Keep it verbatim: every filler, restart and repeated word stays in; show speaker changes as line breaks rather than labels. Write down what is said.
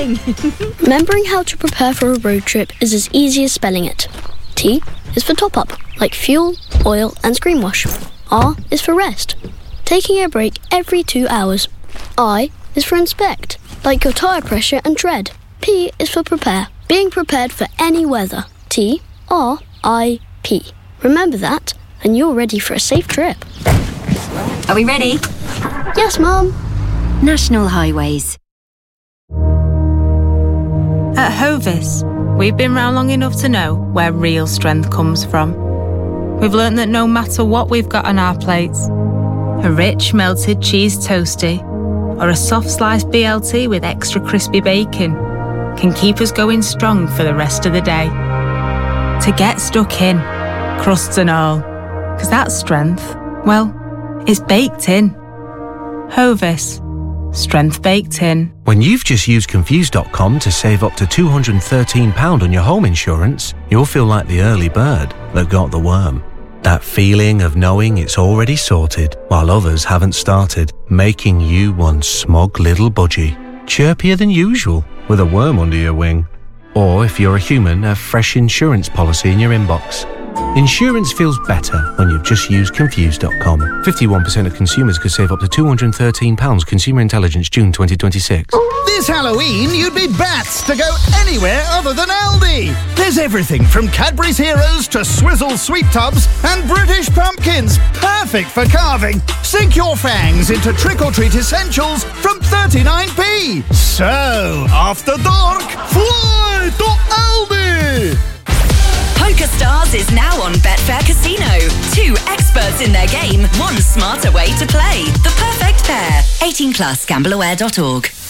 exciting.
Remembering how to prepare for a road trip is as easy as spelling it. T is for top-up, like fuel, oil and screen wash. R is for rest, taking a break every two hours. I is for inspect, like your tyre pressure and tread. P is for prepare, being prepared for any weather. T, R, I, P. Remember that, and you're ready for a safe trip.
Are we ready?
Yes, Mum.
National Highways.
At Hovis, we've been round long enough to know where real strength comes from. We've learnt that no matter what we've got on our plates, a rich melted cheese toastie or a soft sliced B L T with extra crispy bacon can keep us going strong for the rest of the day. To get stuck in, crusts and all, because that strength, well, it's baked in. Hovis. Strength baked in.
When you've just used Confused dot com to save up to two hundred thirteen pounds on your home insurance, you'll feel like the early bird that got the worm. That feeling of knowing it's already sorted while others haven't started, making you one smug little budgie, chirpier than usual with a worm under your wing. Or if you're a human, a fresh insurance policy in your inbox. Insurance feels better when you've just used Confused dot com. fifty-one percent of consumers could save up to two hundred thirteen pounds. Consumer Intelligence, June twenty twenty-six.
This Halloween, you'd be bats to go anywhere other than Aldi. There's everything from Cadbury's Heroes to Swizzle Sweet Tubs and British Pumpkins. Perfect for carving. Sink your fangs into trick-or-treat essentials from thirty-nine p. So, after dark, fly to Aldi!
Poker Stars is now on Betfair Casino. Two experts in their game, one smarter way to play. The perfect pair. eighteen plus, gamble aware dot org.